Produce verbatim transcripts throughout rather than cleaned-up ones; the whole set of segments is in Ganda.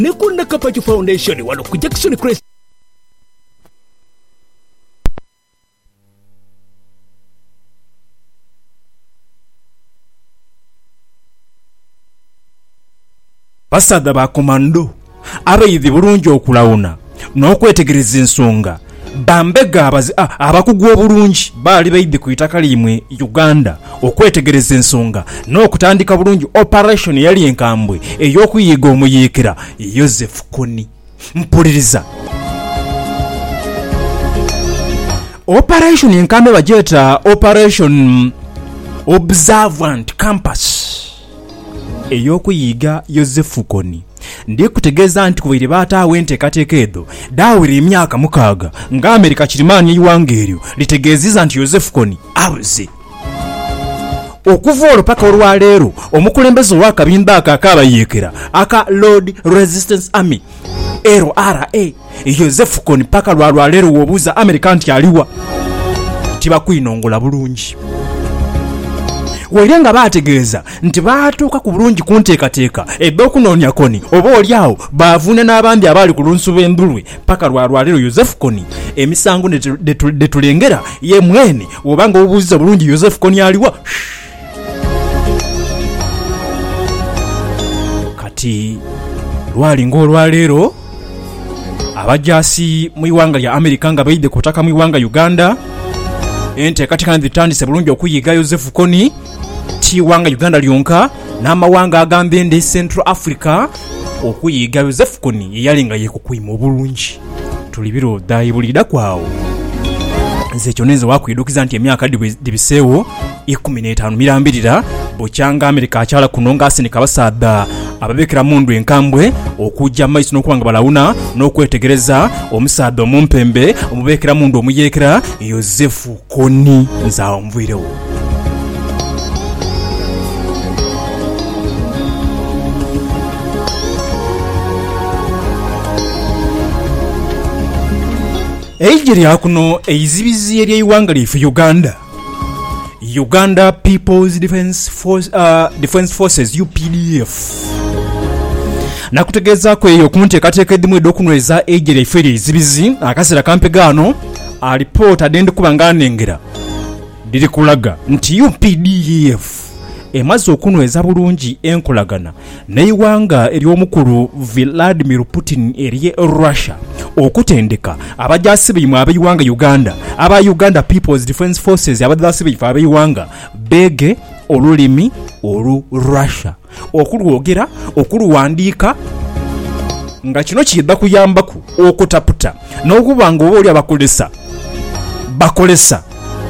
Nekunda Kapachi Foundation wano ku Jackson Crest. Basada ba komando abayizi bulungi okulawuna n'okwetegereza ensonga bambega abazi abakugu obulungi baali bayidde ku itaka limwe Uganda okwetegereza ensonga n'okutandika bulungi operation yali enkambwe ey'okuyiga omuyeekera Joseph Kony. Mpuliriza operation enkambwe bagyeta operation observant campus ey'okuyiga Joseph Kony. Ndi kutegeeza nti kubaire bataawo enteekateeka edo daawira emyaka mukaaga nga Amerika kirimaanyi eyiwanga eryo litegeeziza nti Joseph Kony abuze. Okuva olwo paka olwaleero omukulembeze ow'akabinda ako akaabayeekera aka Lord Resistance Army L R A Joseph Kony paka lwalwaleero w'obuuza Amerika nti aliwa tibakwinongola bulungi. Wairenga baategeeza nti baatuuka ku bulungi ku nteekateeka eby'okunoonya Kony oba olyawo baavune n'abandi abali ku lunsu b'endulwe paka lwalwaleero Joseph Kony emisango de tulengera ye mwene obanga obuuziza bulungi Joseph Kony aliwa. Kati lwali ng'olwaleero abajaasi mu iwanga lya Amerika nga bayidde kutaka mu iwanga Uganda enteekateeka zitandise bulungi okuyiga Joseph Kony tiwanga Uganda lyonka n'amawanga agambye ndi Central Africa okuyiga Joseph Kony eyalinga yekukwima obulungi. Tulibiro dayibulida kwawo nze kyoneze wakwidukiza nti emyaka dibiseewo ikumi n'etaano mirambirira bokyanga Amerika akyala kuno ng'asindika abasaadha ababekera mundu enkambwe okujja maiso n'okubanga balawuna n'okwetegereza omusaadha omumpembe omubekera mundu omuyeekera Joseph Kony nzaawo nvuirewo. Eijiri akuno eizibizi eri eiwanga lyaife Uganda Uganda People's Defense Force, uh, Defense Forces U P D F nakutegeeza ko eyo kunteekateeka edimu edokunyweza eijiri lyaife eizibizi akaseera kampegano alipota dendi kuba nganengera diri kulaga nti U P D F emaze okunyweza bulungi enkolagana neiwanga ery'omukulu Vladimir Putin eriye Russia okutendeka abajasibimu abeiwanga Uganda aba Uganda People's Defense Forces abadasibimu abeiwanga bege olulimi olu Russia okulwogera okuluwandiika nga kino kiyedda kuyambaku okutaputa n'okubanga oba oli abakolesa bakolesa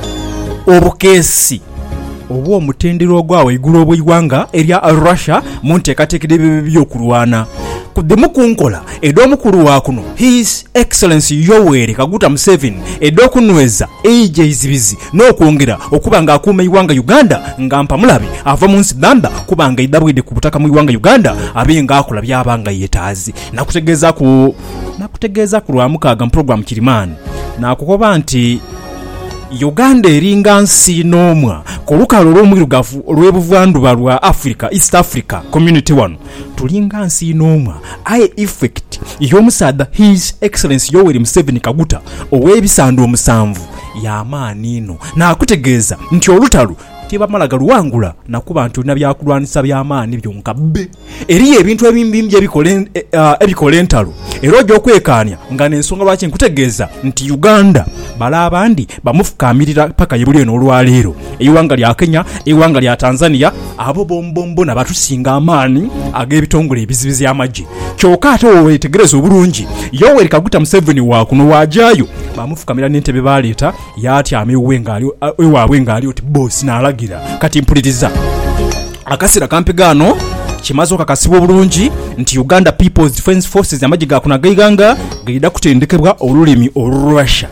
obukeesi obwo omutendero ogwawe igulu obw'iwanga erya Russia mu nteekateeka by'okulwana kuddemu kunkola ed'omukulu waakuno His Excellency Yoweri Kaguta Museveni ed'okunyweza eija izibizi n'okwongera okuba nga akuuma iwanga Uganda nga mpamulabe ava mu nsi ddamba kuba nga idabwidde ku butaka mu iwanga Uganda abe nga akola byabanga yeetaazi. Nakutegeeza ku nakutegeeza ku lwamukaaga mu program Kirimani nakukoba nti Uganda eringa nsi n'omwa ku lukalu olw'omwirugavu olw'ebuvanjuba lwa Africa East Africa Community one tulinga nsi n'omwa aye effect y'omusaadha His Excellency Yoweri Museveni Kaguta ow'ebisando omusanvu y'amaani ino nakutegeeza nti olutalu tibamalaga luwangula nakuba nti olina byakulwanisa by'amaani byonka bbe eriyo ebintu ebimbimbye ebikola entalo era ojja okwekaanya nga n'ensonga lwaki nkutegeeza nti Uganda bala abandi bamufukaamirira paka yebuli eno olwaleero eiwanga lya Kenya eiwanga lya Tanzania abo bombombo nabatusinga amaani ag'ebitongole ebizibizi amagye kyokka ate weetegereza obulungi Yoweri Kaguta Museveni waakuno waajayo bamufukamira n'entebe baleeta yatyama ewaabwe ng'ali oti bosi n'alagira kati mpuliriza akaseera kampegano kimaze okakasibwa obulungi nti Uganda People's Defense Forces amagye gakuno agaiganga gaida kutendekebwa olulimi olurusha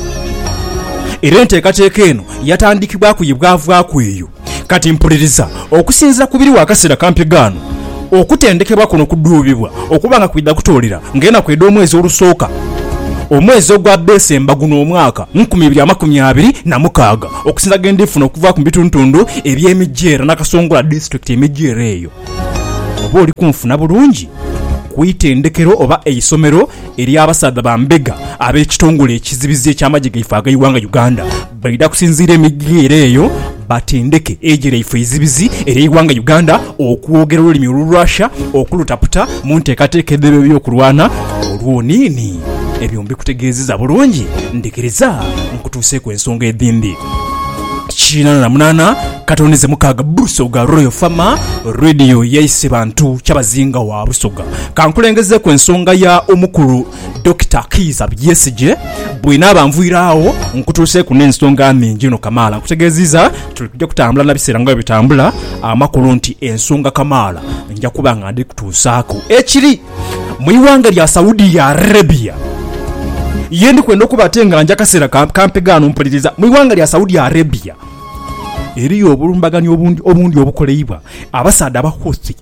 era enteekateeka eno yatandikibwa kuyibwavaako eyo kati mpuliriza okusinziira ku biri wakaseera kampegano okutendekebwa kuno kuduubibwa okuba nga kwidda kutoolera ngenda kwedda omwezi olusooka omwezi ogwa Desemba guno omwaka nkumi bbiri amakumi abiri na mukaaga okusinza genda ifuna okuva ku bituntundu eby'Emijeera n'Akasongola district Emijeera eyo oba oli kunfuna bulungi witendekero oba eisomero eri abasaadha bambega ab'ekitongole ekizibizi eky'amagye gaife ag'eiwanga Uganda balida kusinziira emigiro eyo batendeke ejere ife izibizi eri eiwanga Uganda okwogera olulimi olulwasha okulutaputa mu nteekateeka edebe by'okulwana olwonini ebyo mbikutegeezeza bulungi ndekereza nkutuuseeko ensonga edindi China na munana katoneze mukaga Busoga Royal Farmer Radio yaise bantu kyabazinga wa Busoga kankulengeze ku ensonga ya omukuru Doctor Kiza Byesije bwina banvuiraawo nkutuse ku n'ensonga mingi no Kamala kutegeziza tulikujja kutambula na biseera nga bitambula amakulu nti ensonga Kamala nja kuba nga ndi kutuusaako ekiri mu iwanga lya Saudi Arabia yendi kwenda okubatenga nja kaseera kampegano mpuliriza mu iwanga lya Saudi Arabia eriyo obulumbagani obundi obundi obukoleibwa abasaada abahosi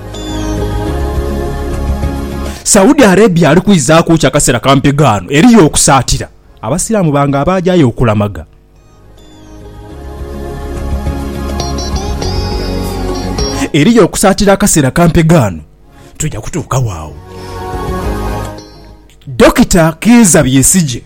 Saudi Arabia ali kuizaako kyakaseera kampegano eriyo okusaatira abasiraamu banga abajayo okulamaga eriyo okusaatira akaseera kampegano tujja kutuuka waawo Dokita Kiza Byesije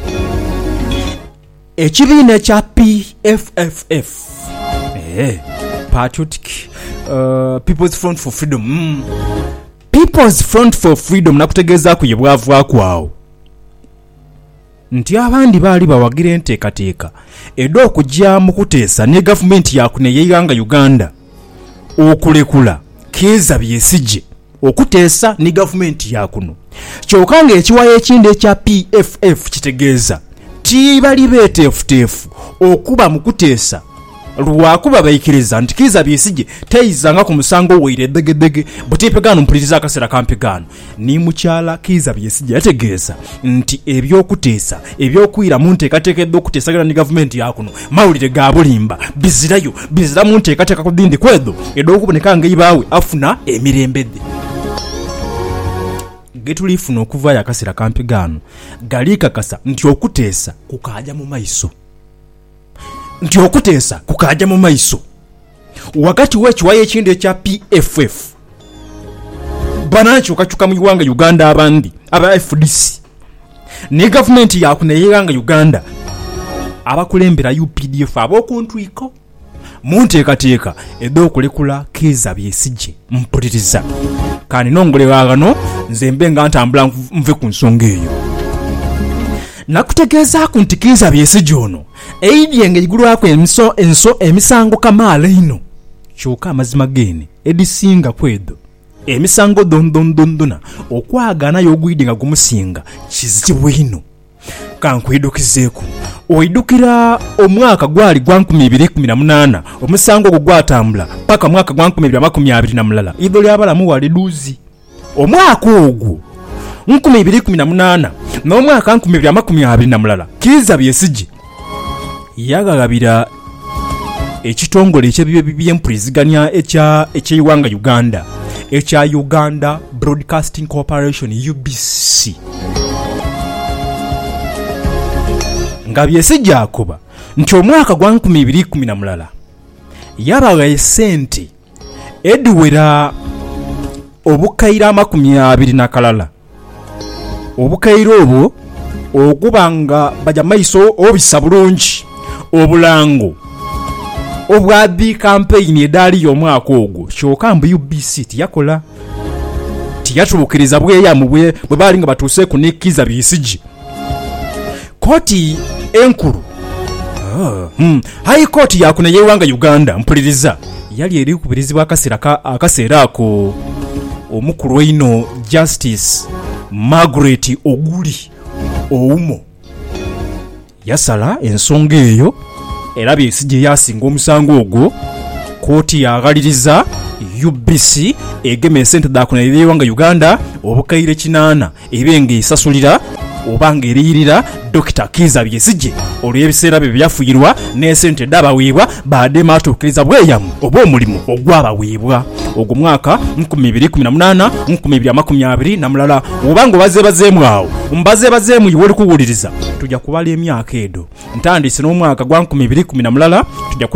ekibiina kya P F F F eh Patriotic uh, People's Front for Freedom mm. People's Front for Freedom nakutegeeza ku yebwavu akwawo nti abandi baali bawagira enteekateeka edda okujja mu kuteesa ne gavumenti yakune y'eiwanga Uganda okulekula Kiza Byesije okuteesa ne gavumenti yakuno kyokka ng'ekiwayo ekindi ekya P F F kitegeeza tibali beeteefuteefu okuba mu kuteesa lwakuba bayikiriza nti Kiza Byesije teyizanga ku musango weire degedege butipegano mpuliriza akaseera kampegano ni mukyala Kiza Byesije yategeeza nti ebyokuteesa ebyokwira mu nteekateeka okuteesagana ne gavumenti yakuno mawulire ga bulimba bizirayo bizira mu nteekateeka ku dindi kwedo ed'okuboneka ng'eibaawe afuna emirembedde getulifuna okuvaayo akaseera kampegano galika kasa nti okuteesa kukaja mu maiso nti okuteesa kukaja mu maiso wakati wekiwayo ekindi ekya P F F bananchi okachuka mu iwanga Uganda abandi aba F D C ne gavumenti yakune y'eiwanga Uganda abakulembera U P D F abokuntwiko mu nteekateeka edda okulekula Kiza Byesije mpuliriza kani nongole wagano nze mbe nga ntambula nve ku nsonga eyo nakutegeeza ku nti Kiza Byesije ono eidyenga igulwako emiso enso emisango Kamala ino kyokka amazima gene edisinga kwedo emisango dondondondona okwagana y'ogwide nga gumusinga kizibu ino kankwidukizeeko oidukira omwaka gwali gwa nkumi ibiri kumi na munana omusango ogwo gwatambula paka mwaka gwa nkumi ibiri makumi abiri na mulala idho ly'abalamu wali duzi omwaka ogwo nkumi ibiri kumi na munana n'omwaka nkumi ibiri makumi abiri na mulala Kiza Byesije yagagabira ekitongole eky'ebyempuliziganya ekya ekyeiwanga Uganda ekya Uganda Broadcasting Corporation U B C nga Byesije akoba nti omwaka gwa nkumi ibiri kumi na mulala yabaga esente ediwera obukaira makumi abiri na kalala obukaira obwo okubanga baja maiso obisa bulungi obulango obwadi campaign edali y'omwaka ogwo kyokka mbu U B C tiyakola tiyatubukiriza bweyamu bwe bali nga batuuse ku ne Kiza Byesije koti enkuru oh, hmm. High Court yakune y'eiwanga Uganda mpuliriza yali eri kubirizibwa akaseera ka akaseera ako omukulu ino Justice Margaret Oguli Oumo yasala ensonga eyo era Byesije yasinga omusango ogwo koti yagaliriza U B C egeme sente dakuna y'eiwanga Uganda obukaire kinana ebenge isasulira obanga eriyirira Dokita Kiza Byesije olw'ebiseera bye byafuyirwa n'esente dabaweebwa baade maatuukiriza bweyamu oba omulimu ogwabaweebwa ogwo mwaka nkumi ibiri kumi na munana nkumi ibiri makumi abiri na mulala obanga bazeebazeemu awo mbazeebazeemu iwe oli kuwuliriza tujja kubala emyaka edo ntandise n'omwaka gwa nkumi ibiri kumi na mulala tujja